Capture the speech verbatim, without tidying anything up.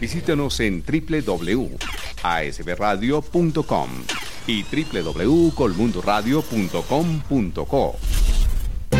Visítanos en doble u doble u doble u punto a s b radio punto com y doble u doble u doble u punto colmundoradio punto com punto co.